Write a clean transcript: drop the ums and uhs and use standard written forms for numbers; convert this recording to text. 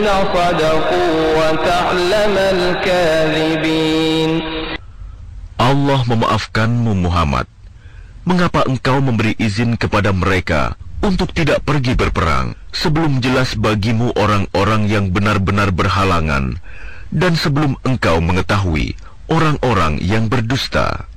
صدقوا وتعلم الكاذبين. Allah memaafkanmu Muhammad. Mengapa engkau memberi izin kepada mereka untuk tidak pergi berperang sebelum jelas bagimu orang-orang yang benar-benar berhalangan dan sebelum engkau mengetahui orang-orang yang berdusta?